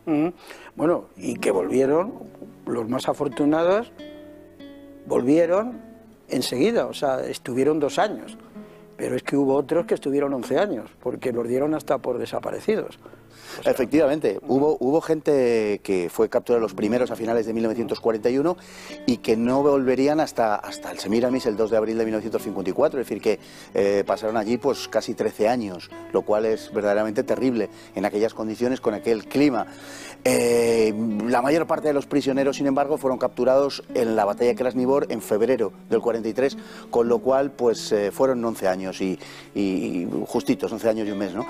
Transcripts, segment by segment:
Bueno, y que volvieron, los más afortunados, volvieron enseguida, o sea, estuvieron 2 años. Pero es que hubo otros que estuvieron 11 años, porque los dieron hasta por desaparecidos. O sea, efectivamente, hubo gente que fue capturada los primeros a finales de 1941 y que no volverían hasta el Semíramis el 2 de abril de 1954, es decir, que pasaron allí pues casi 13 años, lo cual es verdaderamente terrible en aquellas condiciones, con aquel clima. La mayor parte de los prisioneros, sin embargo, fueron capturados en la batalla de Krasnivor en febrero del 43, con lo cual pues fueron 11 años y justitos, 11 años y un mes, ¿no?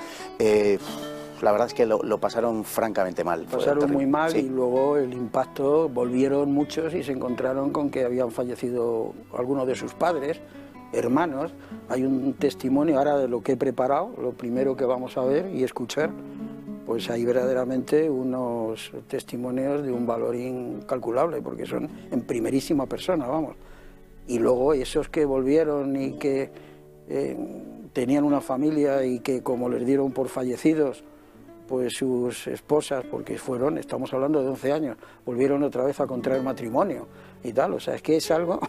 La verdad es que lo pasaron francamente mal. Pasaron muy mal, sí. Y luego el impacto, volvieron muchos y se encontraron con que habían fallecido algunos de sus padres, hermanos. Hay un testimonio ahora de lo que he preparado, lo primero que vamos a ver y escuchar, pues hay verdaderamente unos testimonios de un valor incalculable, porque son en primerísima persona, vamos. Y luego esos que volvieron y que tenían una familia y que como les dieron por fallecidos, pues sus esposas, porque estamos hablando de 11 años, volvieron otra vez a contraer matrimonio y tal, o sea, es que es algo,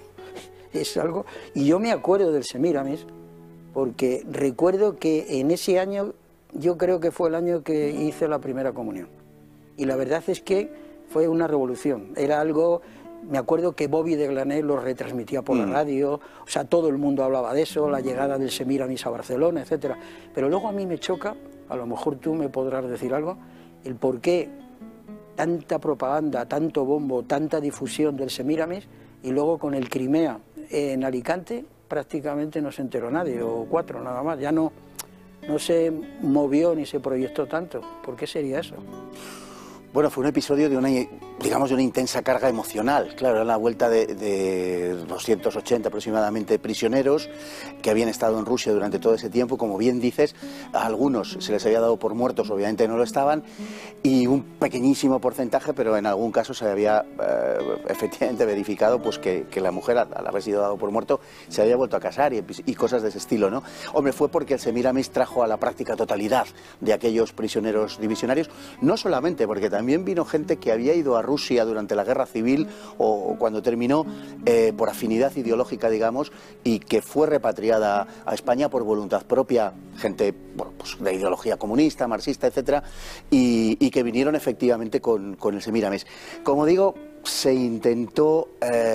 y yo me acuerdo del Semíramis, porque recuerdo que en ese año, yo creo que fue el año que hice la primera comunión, y la verdad es que fue una revolución, era algo, me acuerdo que Bobby de Glanell lo retransmitía por la radio, o sea, todo el mundo hablaba de eso, la llegada del Semíramis a Barcelona, etcétera, pero luego a mí me choca, a lo mejor tú me podrás decir algo, el por qué tanta propaganda, tanto bombo, tanta difusión del Semíramis, y luego con el Crimea en Alicante prácticamente no se enteró nadie, o 4 nada más, ya no se movió ni se proyectó tanto. ¿Por qué sería eso? Bueno, fue un episodio de una intensa carga emocional. Claro, era la vuelta de 280 aproximadamente prisioneros que habían estado en Rusia durante todo ese tiempo. Como bien dices, a algunos se les había dado por muertos, obviamente no lo estaban, y un pequeñísimo porcentaje, pero en algún caso se había efectivamente verificado pues que la mujer, al haber sido dado por muerto, se había vuelto a casar y cosas de ese estilo, ¿no? Hombre, fue porque el Semíramis trajo a la práctica totalidad de aquellos prisioneros divisionarios, no solamente porque también vino gente que había ido a Rusia durante la guerra civil o cuando terminó por afinidad ideológica, digamos, y que fue repatriada a España por voluntad propia, gente bueno, pues de ideología comunista, marxista, etcétera, y que vinieron efectivamente con el Semíramis. Como digo, se intentó...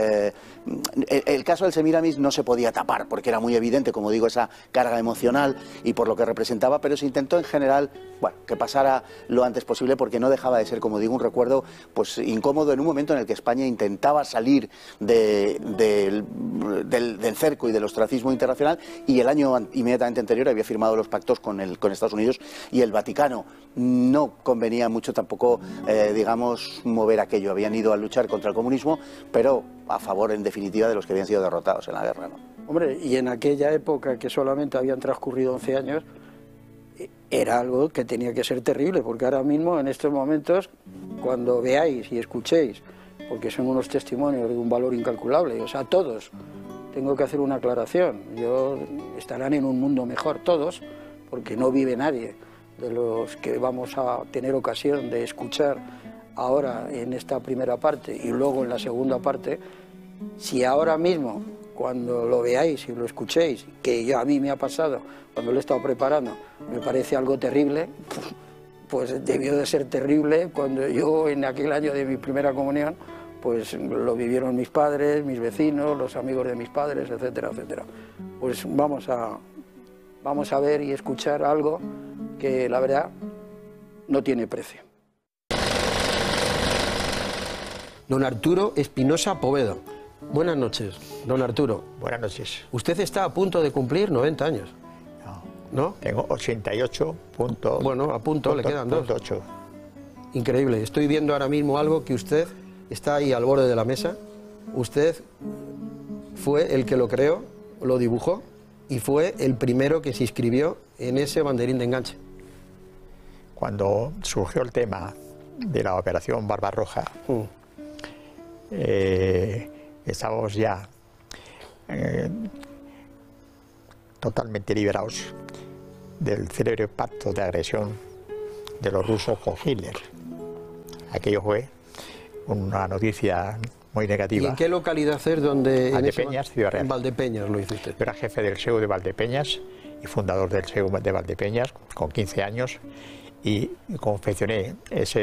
el caso del Semíramis no se podía tapar porque era muy evidente, como digo, esa carga emocional y por lo que representaba, pero se intentó en general, bueno, que pasara lo antes posible porque no dejaba de ser, como digo, un recuerdo pues incómodo en un momento en el que España intentaba salir del cerco y del ostracismo internacional, y el año inmediatamente anterior había firmado los pactos con Estados Unidos y el Vaticano. No convenía mucho tampoco, digamos, mover aquello. Habían ido a luchar contra el comunismo, pero a favor, en definitiva, de los que habían sido derrotados en la guerra, ¿no? Hombre, y en aquella época que solamente habían transcurrido 11 años, era algo que tenía que ser terrible, porque ahora mismo, en estos momentos, cuando veáis y escuchéis, porque son unos testimonios de un valor incalculable, o sea, todos, tengo que hacer una aclaración, estarán en un mundo mejor todos, porque no vive nadie de los que vamos a tener ocasión de escuchar ahora en esta primera parte y luego en la segunda parte. Si ahora mismo, cuando lo veáis y lo escuchéis, que a mí me ha pasado cuando lo he estado preparando, me parece algo terrible, pues debió de ser terrible cuando yo, en aquel año de mi primera comunión, pues lo vivieron mis padres, mis vecinos, los amigos de mis padres, etcétera, etcétera. Pues vamos a ver y escuchar algo que la verdad no tiene precio. Don Arturo Espinosa Poveda. Buenas noches, don Arturo. Buenas noches. Usted está a punto de cumplir 90 años. ¿No? Tengo 88 puntos. Bueno, a punto, le quedan 2. 8. Increíble. Estoy viendo ahora mismo algo que usted está ahí al borde de la mesa. Usted fue el que lo creó, lo dibujó y fue el primero que se inscribió en ese banderín de enganche. Cuando surgió el tema de la operación Barbarroja, estábamos ya totalmente liberados del célebre pacto de agresión de los rusos con Hitler. aquello fue una noticia muy negativa. ¿Y en qué localidad es donde? Valdepeñas, Ciudad Real. En Valdepeñas lo hiciste. Yo era jefe del SEU de Valdepeñas y fundador del SEU de Valdepeñas con 15 años y confeccioné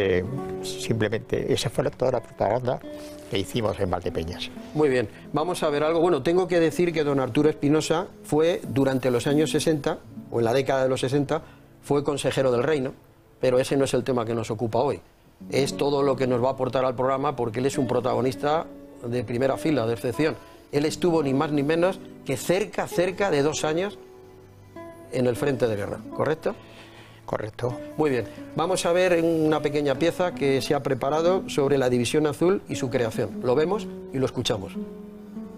esa fue toda la propaganda que hicimos en Valdepeñas. Muy bien, vamos a ver algo. Bueno, tengo que decir que don Arturo Espinosa fue durante los años 60, o en la década de los 60, fue consejero del reino, pero ese no es el tema que nos ocupa hoy. Es todo lo que nos va a aportar al programa, porque él es un protagonista de primera fila, de excepción. Él estuvo ni más ni menos que cerca de 2 años en el frente de guerra, ¿correcto? Correcto. Muy bien, vamos a ver una pequeña pieza que se ha preparado sobre la División Azul y su creación. Lo vemos y lo escuchamos.